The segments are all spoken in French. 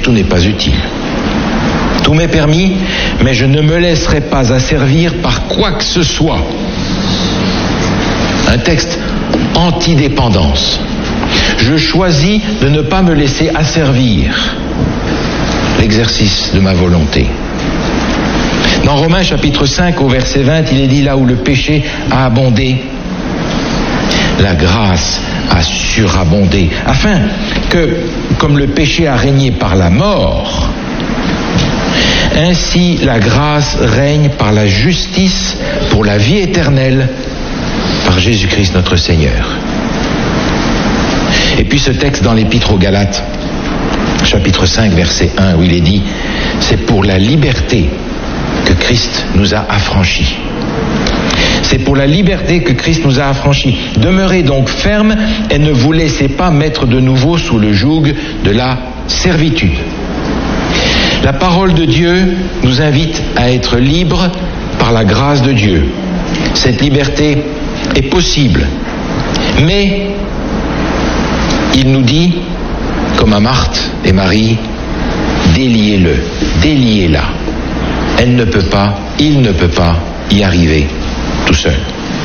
tout n'est pas utile. Tout m'est permis, mais je ne me laisserai pas asservir par quoi que ce soit. Un texte anti-dépendance. Je choisis de ne pas me laisser asservir. L'exercice de ma volonté. Dans Romains chapitre 5 au verset 20, il est dit là où le péché a abondé, la grâce a surabondé, afin que, comme le péché a régné par la mort, ainsi la grâce règne par la justice pour la vie éternelle par Jésus-Christ notre Seigneur. Et puis ce texte dans l'Épître aux Galates, chapitre 5, verset 1, où il est dit « C'est pour la liberté que Christ nous a affranchis. » C'est pour la liberté que Christ nous a affranchis. Demeurez donc fermes et ne vous laissez pas mettre de nouveau sous le joug de la servitude. La parole de Dieu nous invite à être libres par la grâce de Dieu. Cette liberté est possible, mais il nous dit, comme à Marthe et Marie, déliez-le, déliez-la. Elle ne peut pas, il ne peut pas y arriver tout seul.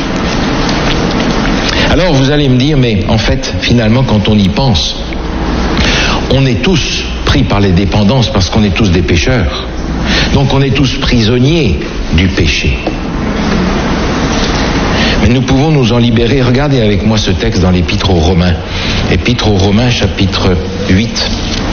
Alors vous allez me dire, mais en fait, finalement, quand on y pense, on est tous pris par les dépendances parce qu'on est tous des pécheurs. Donc on est tous prisonniers du péché. Mais nous pouvons nous en libérer. Regardez avec moi ce texte dans l'Épître aux Romains. Épître aux Romains, chapitre 8.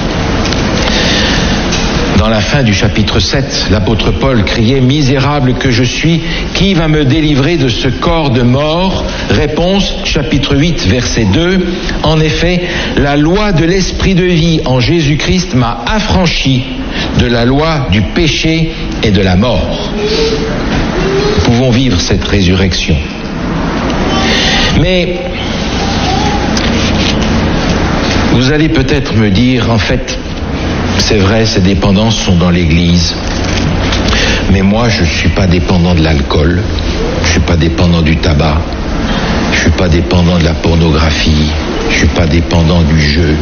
Dans la fin du chapitre 7, l'apôtre Paul criait « Misérable que je suis, qui va me délivrer de ce corps de mort ?» Réponse, chapitre 8, verset 2. « En effet, la loi de l'esprit de vie en Jésus-Christ m'a affranchi de la loi du péché et de la mort. » Nous pouvons vivre cette résurrection. Mais vous allez peut-être me dire, en fait, c'est vrai, ces dépendances sont dans l'Église. Mais moi, je ne suis pas dépendant de l'alcool, je ne suis pas dépendant du tabac, je ne suis pas dépendant de la pornographie, je ne suis pas dépendant du jeu.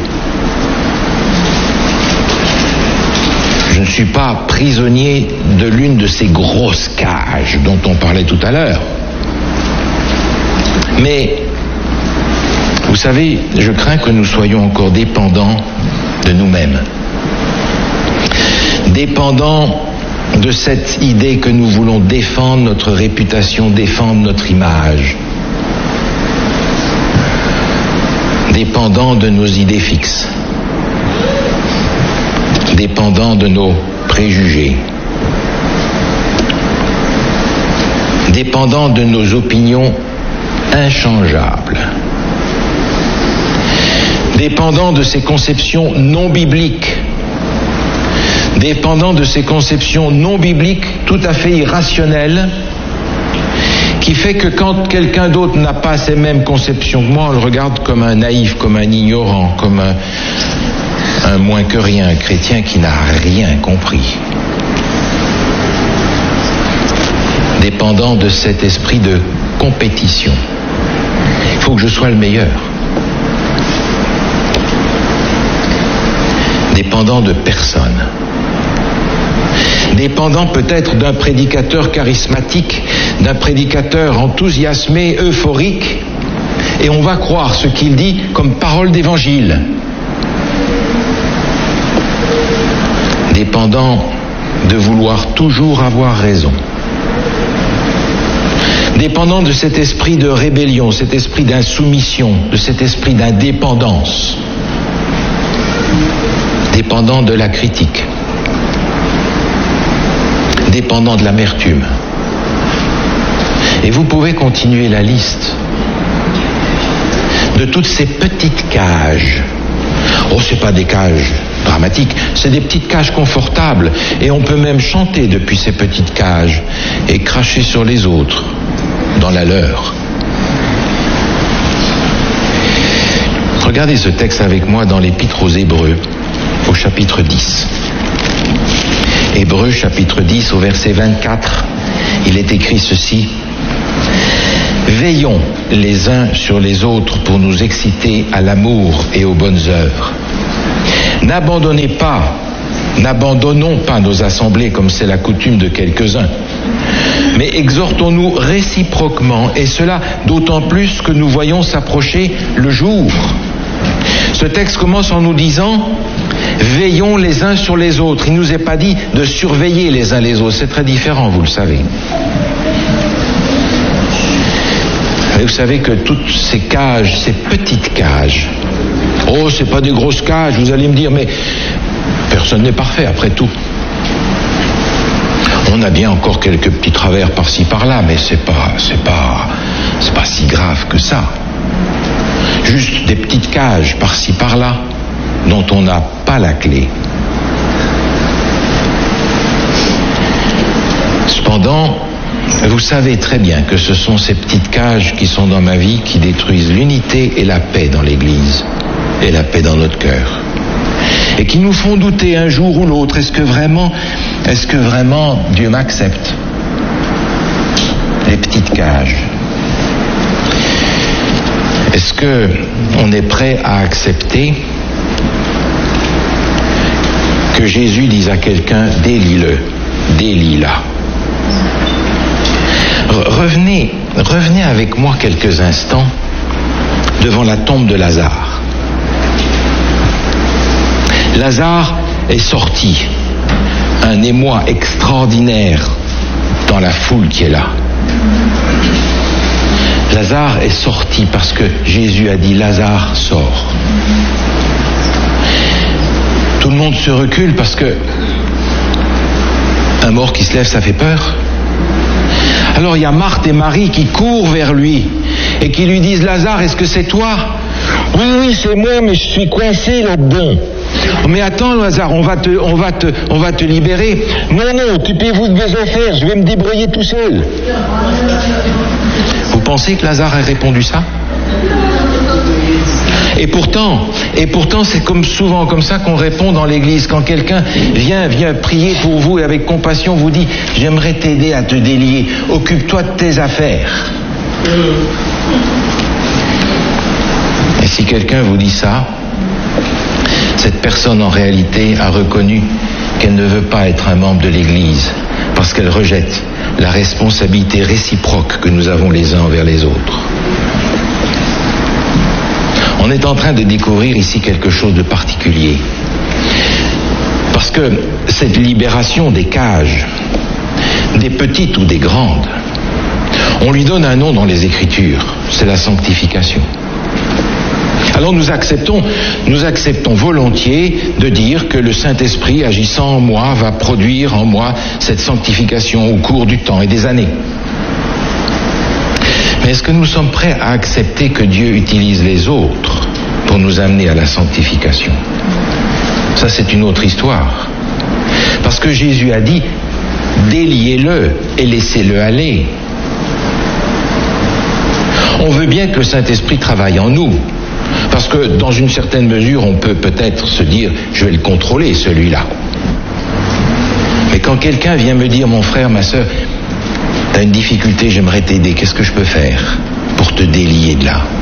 Je ne suis pas prisonnier de l'une de ces grosses cages dont on parlait tout à l'heure. Mais, vous savez, je crains que nous soyons encore dépendants de nous-mêmes. Dépendants de cette idée que nous voulons défendre notre réputation, défendre notre image. Dépendants de nos idées fixes. Dépendants de nos préjugés. Dépendants de nos opinions inchangeables. Dépendants de ces conceptions non bibliques. Dépendant de ces conceptions non bibliques tout à fait irrationnelles, qui fait que quand quelqu'un d'autre n'a pas ces mêmes conceptions que moi, on le regarde comme un naïf, comme un ignorant, comme un moins que rien, un chrétien qui n'a rien compris. Dépendant de cet esprit de compétition. Il faut que je sois le meilleur. Dépendant de personne. Dépendant peut-être d'un prédicateur charismatique, d'un prédicateur enthousiasmé, euphorique, et on va croire ce qu'il dit comme parole d'évangile. Dépendant de vouloir toujours avoir raison. Dépendant de cet esprit de rébellion, cet esprit d'insoumission, de cet esprit d'indépendance. Dépendant de la critique. Dépendant de l'amertume. Et vous pouvez continuer la liste de toutes ces petites cages. Oh, c'est pas des cages dramatiques, c'est des petites cages confortables. Et on peut même chanter depuis ces petites cages et cracher sur les autres, dans la leur. Regardez ce texte avec moi dans l'Épître aux Hébreux, au chapitre 10. Hébreux chapitre 10 au verset 24, il est écrit ceci. Veillons les uns sur les autres pour nous exciter à l'amour et aux bonnes œuvres. N'abandonnez pas N'abandonnons pas nos assemblées comme c'est la coutume de quelques-uns, mais exhortons-nous réciproquement, et cela d'autant plus que nous voyons s'approcher le jour. Ce texte commence en nous disant « Veillons les uns sur les autres ». Il ne nous est pas dit de surveiller les uns les autres, c'est très différent, vous le savez. Et vous savez que toutes ces cages, ces petites cages, oh, c'est pas des grosses cages, vous allez me dire, mais personne n'est parfait après tout. On a bien encore quelques petits travers par-ci par-là, mais c'est pas si grave que ça. Juste des petites cages par-ci par-là, dont on n'a pas la clé. Cependant, vous savez très bien que ce sont ces petites cages qui sont dans ma vie qui détruisent l'unité et la paix dans l'Église, et la paix dans notre cœur, et qui nous font douter un jour ou l'autre, est-ce que vraiment Dieu m'accepte? Les petites cages. Est-ce que on est prêt à accepter que Jésus dise à quelqu'un « délie-le, délie-la ». Revenez avec moi quelques instants devant la tombe de Lazare. Lazare est sorti, un émoi extraordinaire dans la foule qui est là. Lazare est sorti parce que Jésus a dit « Lazare, sors ». Tout le monde se recule parce que un mort qui se lève, ça fait peur. Alors il y a Marthe et Marie qui courent vers lui et qui lui disent « Lazare, est-ce que c'est toi ?»« Oui, c'est moi, mais je suis coincé là-dedans. »« Mais attends, Lazare, on va te libérer. »« Non, occupez-vous de vos affaires, je vais me débrouiller tout seul. » Vous pensez que Lazare a répondu ça? Et pourtant, c'est souvent comme ça qu'on répond dans l'église. Quand quelqu'un vient prier pour vous et avec compassion vous dit « J'aimerais t'aider à te délier, occupe-toi de tes affaires. » Et si quelqu'un vous dit ça, cette personne en réalité a reconnu qu'elle ne veut pas être un membre de l'église parce qu'elle rejette la responsabilité réciproque que nous avons les uns envers les autres. On est en train de découvrir ici quelque chose de particulier. Parce que cette libération des cages, des petites ou des grandes, on lui donne un nom dans les Écritures, c'est la sanctification. Alors nous acceptons volontiers de dire que le Saint-Esprit agissant en moi va produire en moi cette sanctification au cours du temps et des années. Mais est-ce que nous sommes prêts à accepter que Dieu utilise les autres pour nous amener à la sanctification? Ça, c'est une autre histoire. Parce que Jésus a dit, déliez-le et laissez-le aller. On veut bien que le Saint-Esprit travaille en nous. Parce que dans une certaine mesure, on peut peut-être se dire, je vais le contrôler, celui-là. Mais quand quelqu'un vient me dire, mon frère, ma sœur, t'as une difficulté, j'aimerais t'aider, qu'est-ce que je peux faire pour te délier de là?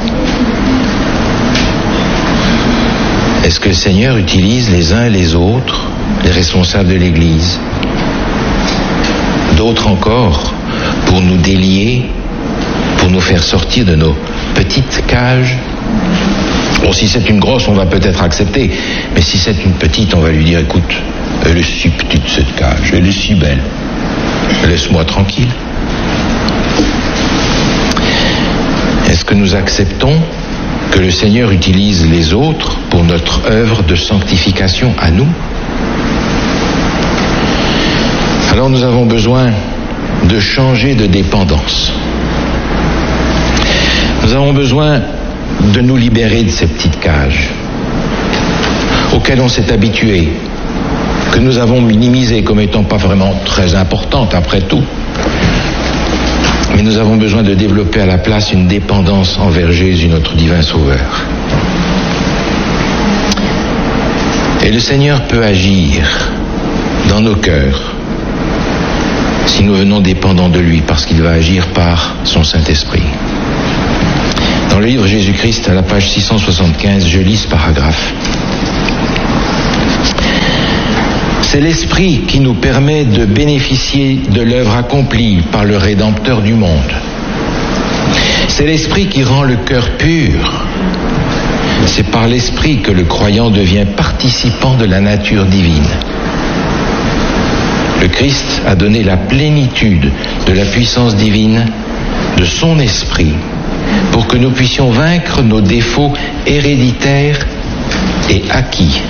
Est-ce que le Seigneur utilise les uns et les autres, les responsables de l'Église, d'autres encore, pour nous délier, pour nous faire sortir de nos petites cages? Bon, si c'est une grosse, on va peut-être accepter, mais si c'est une petite, on va lui dire, écoute, elle est si petite cette cage, elle est si belle, laisse-moi tranquille. Est-ce que nous acceptons que le Seigneur utilise les autres pour notre œuvre de sanctification à nous? Alors nous avons besoin de changer de dépendance. Nous avons besoin de nous libérer de ces petites cages auxquelles on s'est habitué, que nous avons minimisées comme étant pas vraiment très importantes après tout. Mais nous avons besoin de développer à la place une dépendance envers Jésus, notre divin Sauveur. Et le Seigneur peut agir dans nos cœurs si nous venons dépendants de lui, parce qu'il va agir par son Saint-Esprit. Dans le livre Jésus-Christ, à la page 675, je lis ce paragraphe. C'est l'Esprit qui nous permet de bénéficier de l'œuvre accomplie par le Rédempteur du monde. C'est l'Esprit qui rend le cœur pur. C'est par l'Esprit que le croyant devient participant de la nature divine. Le Christ a donné la plénitude de la puissance divine de son Esprit pour que nous puissions vaincre nos défauts héréditaires et acquis.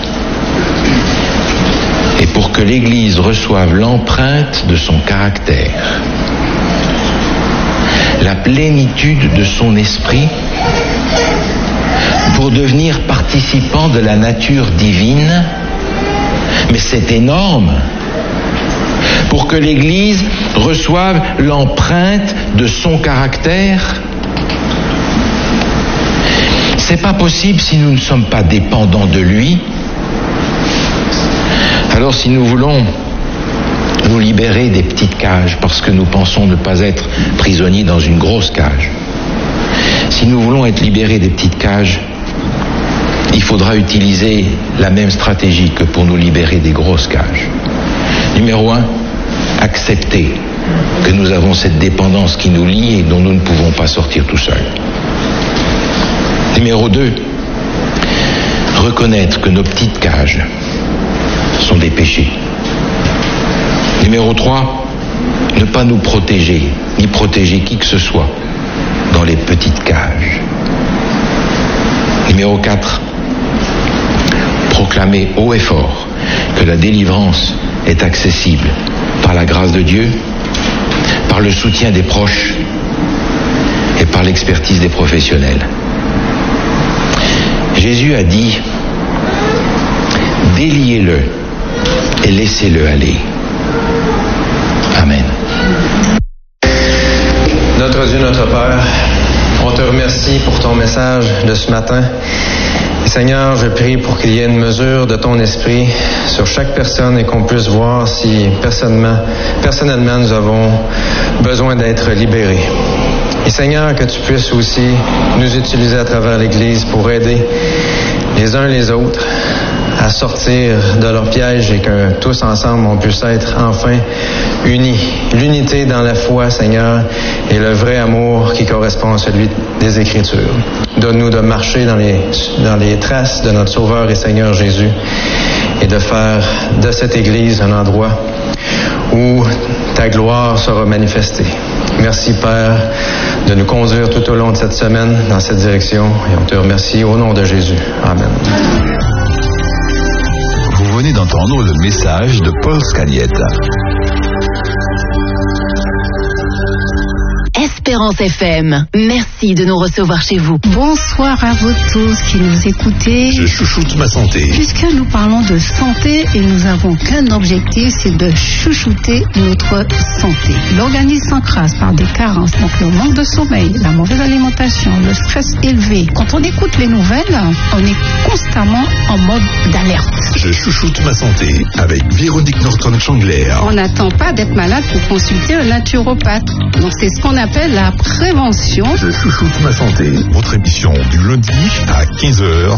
Et pour que l'Église reçoive l'empreinte de son caractère. La plénitude de son esprit pour devenir participant de la nature divine. Mais c'est énorme. Pour que l'Église reçoive l'empreinte de son caractère. C'est pas possible si nous ne sommes pas dépendants de lui. Alors si nous voulons nous libérer des petites cages parce que nous pensons ne pas être prisonniers dans une grosse cage, si nous voulons être libérés des petites cages, il faudra utiliser la même stratégie que pour nous libérer des grosses cages. Numéro 1, accepter que nous avons cette dépendance qui nous lie et dont nous ne pouvons pas sortir tout seuls. Numéro 2, reconnaître que nos petites cages sont des péchés. Numéro 3, ne pas nous protéger, ni protéger qui que ce soit dans les petites cages. Numéro 4, proclamer haut et fort que la délivrance est accessible par la grâce de Dieu, par le soutien des proches et par l'expertise des professionnels. Jésus a dit, déliez-le et laissez-le aller. Amen. Notre Dieu, notre Père, on te remercie pour ton message de ce matin. Et Seigneur, je prie pour qu'il y ait une mesure de ton esprit sur chaque personne et qu'on puisse voir si personnellement nous avons besoin d'être libérés. Et Seigneur, que tu puisses aussi nous utiliser à travers l'Église pour aider les uns les autres à sortir de leur piège et que tous ensemble on puisse être enfin unis. L'unité dans la foi, Seigneur, et le vrai amour qui correspond à celui des Écritures. Donne-nous de marcher dans les traces de notre Sauveur et Seigneur Jésus et de faire de cette Église un endroit où ta gloire sera manifestée. Merci, Père, de nous conduire tout au long de cette semaine dans cette direction et on te remercie au nom de Jésus. Amen. Vous venez d'entendre le message de Paul Scaglietta. Espérance FM, merci de nous recevoir chez vous. Bonsoir à vous tous qui nous écoutez. Je chouchoute ma santé. Puisque nous parlons de santé et nous avons qu'un objectif, c'est de chouchouter notre santé. L'organisme s'encrasse par des carences, donc le manque de sommeil, la mauvaise alimentation, le stress élevé. Quand on écoute les nouvelles, on est constamment en mode d'alerte. Je chouchoute ma santé avec Véronique Norton-Changler. On n'attend pas d'être malade pour consulter un naturopathe. Donc c'est ce qu'on appelle la prévention. Je chouchoute ma santé. Votre émission du lundi à 15h